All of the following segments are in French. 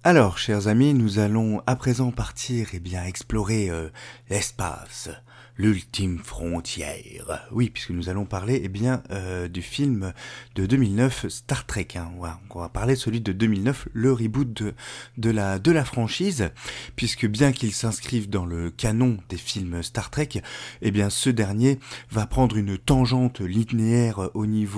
Alors, chers amis, nous allons à présent partir explorer l'espace, l'ultime frontière. Oui, puisque nous allons parler du film de 2009 Star Trek. Voilà, on va parler de celui de 2009, le reboot de la franchise, puisque bien qu'il s'inscrive dans le canon des films Star Trek, ce dernier va prendre une tangente linéaire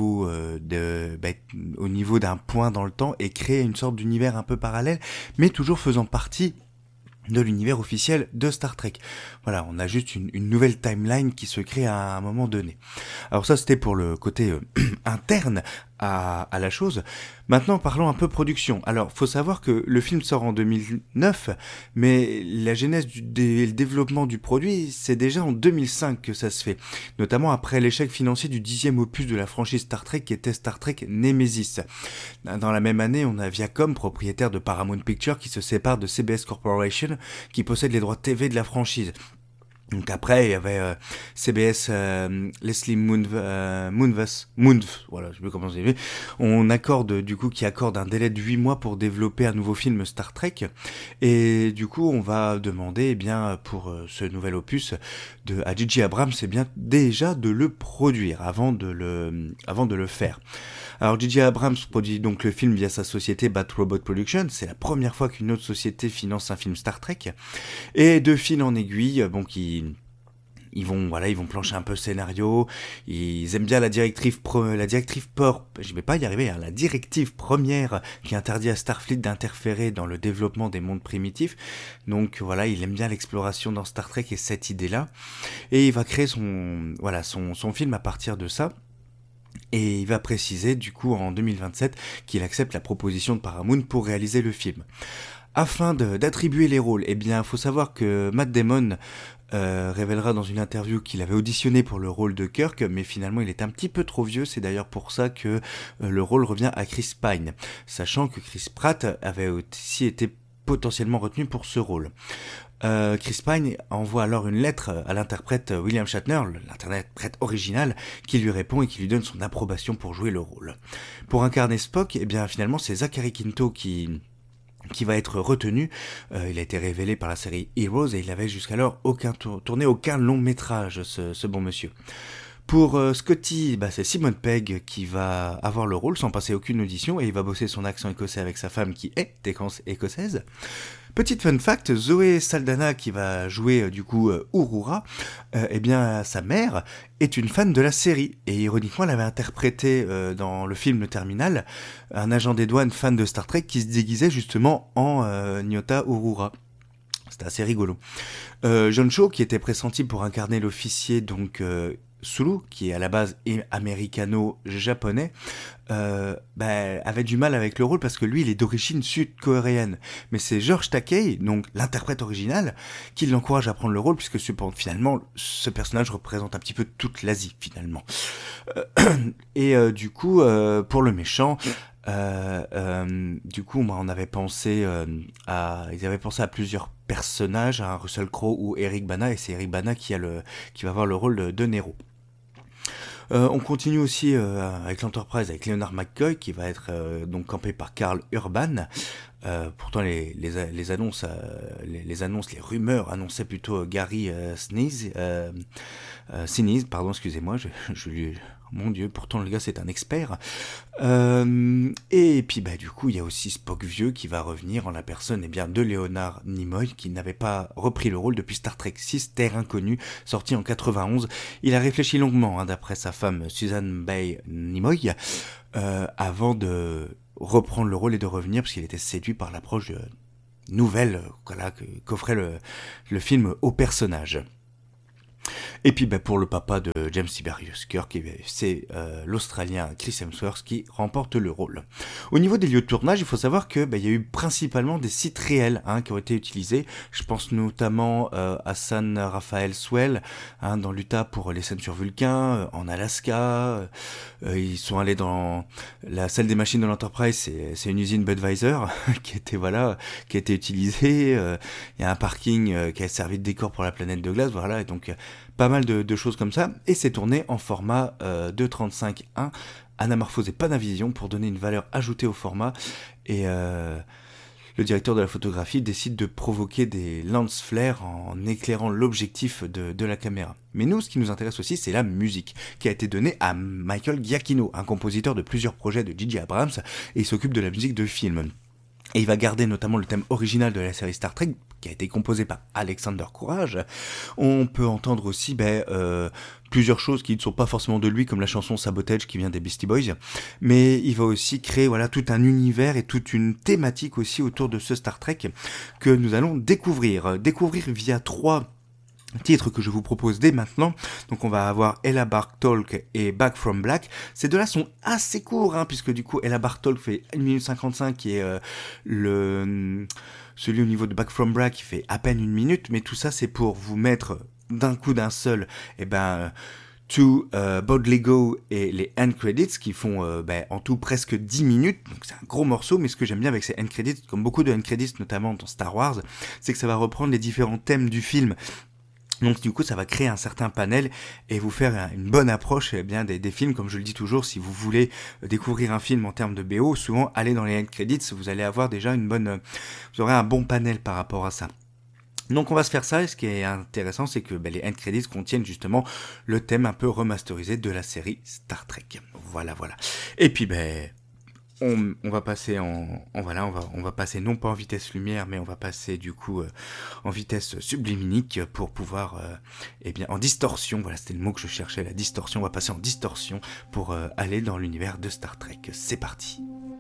au niveau d'un point dans le temps et créer une sorte d'univers un peu parallèle mais toujours faisant partie de l'univers officiel de Star Trek. Voilà, on a juste une nouvelle timeline qui se crée à un moment donné. Alors ça, c'était pour le côté interne à la chose. Maintenant, parlons un peu production. Alors, faut savoir que le film sort en 2009, mais la genèse le développement du produit, c'est déjà en 2005 que ça se fait. Notamment après l'échec financier du 10e opus de la franchise Star Trek qui était Star Trek Nemesis. Dans la même année, on a Viacom, propriétaire de Paramount Pictures, qui se sépare de CBS Corporation, qui possède les droits TV de la franchise. Donc après, il y avait CBS, Leslie Moonves, voilà, je sais plus comment c'est fait. On accorde, du coup, qui accorde un délai de 8 mois pour développer un nouveau film Star Trek. Et du coup, on va demander, pour ce nouvel opus, à J.J. Abrams, déjà de le produire avant de le faire. Alors J.J. Abrams produit donc le film via sa société Bat Robot Productions. C'est la première fois qu'une autre société finance un film Star Trek. Et de fil en aiguille, ils vont plancher un peu le scénario. Ils aiment bien la directive je vais pas y arriver, la directive première qui interdit à Starfleet d'interférer dans le développement des mondes primitifs. Donc voilà, il aime bien l'exploration dans Star Trek et cette idée-là. Et il va créer son film à partir de ça. Et il va préciser du coup en 2027 qu'il accepte la proposition de Paramount pour réaliser le film. Afin d'attribuer les rôles, faut savoir que Matt Damon révélera dans une interview qu'il avait auditionné pour le rôle de Kirk, mais finalement il est un petit peu trop vieux, c'est d'ailleurs pour ça que le rôle revient à Chris Pine, sachant que Chris Pratt avait aussi été potentiellement retenu pour ce rôle. Chris Pine envoie alors une lettre à l'interprète William Shatner, l'interprète original, qui lui répond et qui lui donne son approbation pour jouer le rôle. Pour incarner Spock, finalement c'est Zachary Quinto qui va être retenu. Il a été révélé par la série Heroes et il avait jusqu'alors tourné aucun long métrage, ce bon monsieur. Pour Scotty, c'est Simone Pegg qui va avoir le rôle sans passer aucune audition et il va bosser son accent écossais avec sa femme qui est écossaise. Petite fun fact, Zoé Saldana qui va jouer Uhura, sa mère est une fan de la série et ironiquement elle avait interprété dans le film Le Terminal un agent des douanes fan de Star Trek qui se déguisait justement en Nyota Uhura. C'était assez rigolo. John Cho qui était pressenti pour incarner l'officier Sulu, qui est à la base américano-japonais, avait du mal avec le rôle parce que lui, il est d'origine sud-coréenne. Mais c'est George Takei, donc l'interprète original, qui l'encourage à prendre le rôle puisque finalement, ce personnage représente un petit peu toute l'Asie, finalement. Pour le méchant, on avait pensé ils avaient pensé à plusieurs personnages, à Russell Crowe ou Eric Bana, et c'est Eric Bana qui va avoir le rôle de Nero. On continue aussi avec l'Enterprise, avec Leonard McCoy, qui va être campé par Karl Urban. Pourtant, les annonces, les rumeurs annonçaient plutôt Gary Sinise, pardon, excusez-moi, mon Dieu, pourtant le gars c'est un expert. Et puis du coup il y a aussi Spock vieux qui va revenir en la personne de Leonard Nimoy qui n'avait pas repris le rôle depuis Star Trek 6 Terre Inconnue sorti en 91. Il a réfléchi longuement d'après sa femme Suzanne Bay Nimoy avant de reprendre le rôle et de revenir parce qu'il était séduit par l'approche nouvelle qu'offrait le film au personnage. Et puis pour le papa de James Tiberius Kirk, c'est l'Australien Chris Hemsworth qui remporte le rôle. Au niveau des lieux de tournage, il faut savoir que il y a eu principalement des sites réels qui ont été utilisés. Je pense notamment à San Rafael Swell dans l'Utah pour les scènes sur Vulcain, en Alaska. Ils sont allés dans la salle des machines de l'Enterprise, c'est une usine Budweiser qui a été utilisée. Il y a un parking qui a servi de décor pour la planète de glace, voilà, et donc pas mal de choses comme ça, et c'est tourné en format 2.35.1, anamorphose et Panavision pour donner une valeur ajoutée au format, et le directeur de la photographie décide de provoquer des lens flares en éclairant l'objectif de la caméra. Mais nous, ce qui nous intéresse aussi, c'est la musique, qui a été donnée à Michael Giacchino, un compositeur de plusieurs projets de J.J. Abrams, et il s'occupe de la musique de films. Et il va garder notamment le thème original de la série Star Trek, qui a été composé par Alexander Courage. On peut entendre aussi plusieurs choses qui ne sont pas forcément de lui, comme la chanson Sabotage qui vient des Beastie Boys, mais il va aussi créer tout un univers et toute une thématique aussi autour de ce Star Trek que nous allons découvrir via 3 titres que je vous propose dès maintenant. Donc on va avoir Ella Bartok et Back from Black. Ces deux-là sont assez courts, puisque du coup Ella Bartok fait 1 minute 55 qui est celui au niveau de Back from Black qui fait à peine 1 minute, mais tout ça c'est pour vous mettre d'un coup d'un seul To Boldly Go et les end credits qui font en tout presque 10 minutes, donc c'est un gros morceau. Mais ce que j'aime bien avec ces end credits, comme beaucoup de end credits notamment dans Star Wars, c'est que ça va reprendre les différents thèmes du film. Donc du coup ça va créer un certain panel et vous faire une bonne approche des films. Comme je le dis toujours, si vous voulez découvrir un film en termes de BO, souvent allez dans les end credits, vous allez avoir déjà vous aurez un bon panel par rapport à ça. Donc on va se faire ça, et ce qui est intéressant c'est que les end credits contiennent justement le thème un peu remasterisé de la série Star Trek. Voilà. Et puis on va passer on va passer non pas en vitesse lumière, mais on va passer du coup en vitesse sublimique pour pouvoir en distorsion. Voilà, c'était le mot que je cherchais, la distorsion. On va passer en distorsion pour aller dans l'univers de Star Trek. C'est parti.